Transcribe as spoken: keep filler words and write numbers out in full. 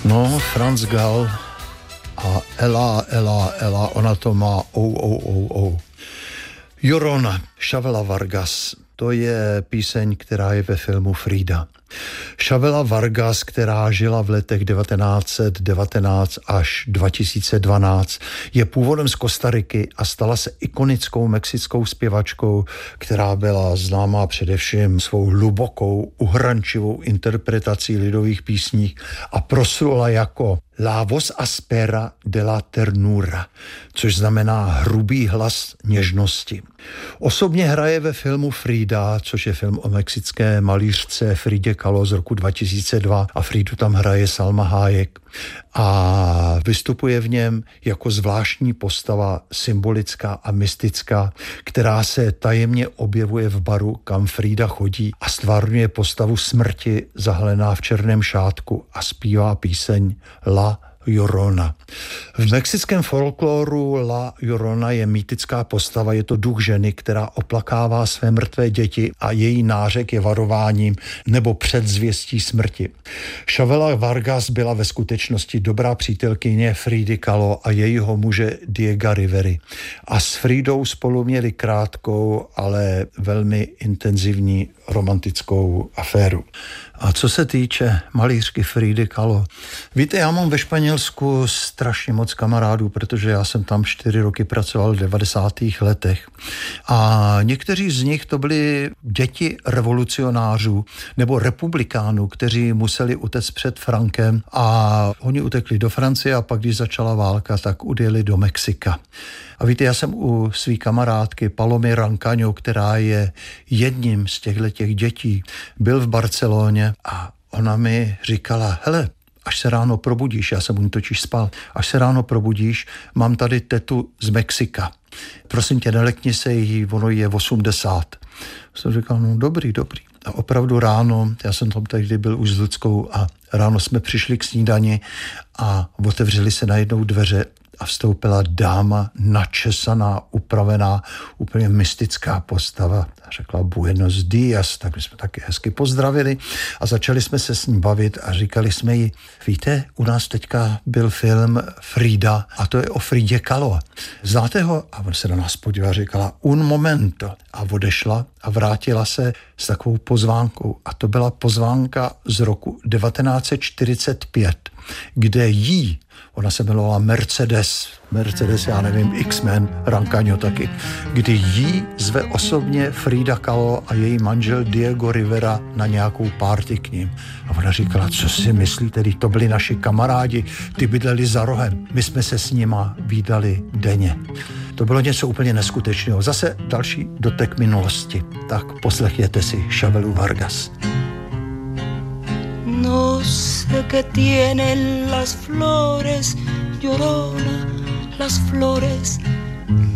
No, Franz Gall a Ela, Ela, Ela, ona to má ou, ou, ou, ou. Llorona, Chavela Vargas, to je píseň, která je ve filmu Frida. Chavela Vargas, která žila v letech devatenáct set devatenáct až dva tisíce dvanáct, je původem z Kostariky a stala se ikonickou mexickou zpěvačkou, která byla známá především svou hlubokou, uhrančivou interpretací lidových písní a proslula jako La voz aspera de la ternura, což znamená hrubý hlas něžnosti. Osobně hraje ve filmu Frida, což je film o mexické malířce Fridě Kahlo z roku dva tisíce dva a Fridu tam hraje Salma Hayek a vystupuje v něm jako zvláštní postava symbolická a mystická, která se tajemně objevuje v baru, kam Frida chodí a stvárňuje postavu smrti zahalená v černém šátku a zpívá píseň La Llorona. V mexickém folkloru La Llorona je mýtická postava, je to duch ženy, která oplakává své mrtvé děti a její nářek je varováním nebo předzvěstí smrti. Chavela Vargas byla ve skutečnosti dobrá přítelkyně Fridy Kahlo a jejího muže Diega Rivery. A s Fridou spolu měli krátkou, ale velmi intenzivní romantickou aféru. A co se týče malířky Fridy Kahlo, víte, já mám ve Španělsku strašně moc kamarádů, protože já jsem tam čtyři roky pracoval v devadesátých letech. A někteří z nich to byli děti revolucionářů nebo republikánů, kteří museli utéct před Frankem a oni utekli do Francie a pak, když začala válka, tak odjeli do Mexika. A víte, já jsem u své kamarádky Palomy Rancaño, která je jedním z těchto těch dětí, byl v Barceloně a ona mi říkala, hele, až se ráno probudíš, já jsem u ní totiž spal, až se ráno probudíš, mám tady tetu z Mexika. Prosím tě, nelekni se jí, ono je osmdesát. Jsem říkal, no dobrý, dobrý. A opravdu ráno, já jsem tam tehdy byl už s Ludskou a ráno jsme přišli k snídani a otevřeli se najednou dveře a vstoupila dáma načesaná, upravená, úplně mystická postava. A řekla Buenos días, tak my jsme taky hezky pozdravili a začali jsme se s ní bavit a říkali jsme jí, víte, u nás teďka byl film Frida a to je o Fridě Kahlo. Znáte ho? A on se na nás podíval a říkala un momento a odešla a vrátila se s takovou pozvánkou a to byla pozvánka z roku devatenáct set čtyřicet pět, kde jí, ona se jmenovala Mercedes, Mercedes, já nevím, X-Men, Rancaño taky, kdy jí zve osobně Frida Kahlo a její manžel Diego Rivera na nějakou party k ním. A ona říkala, co si myslíte, to byli naši kamarádi, ty bydleli za rohem, my jsme se s nima vídali denně. To bylo něco úplně neskutečného. Zase další dotek minulosti. Tak poslechněte si Chavelu Vargas. No sé qué tienen las flores, Llorona, las flores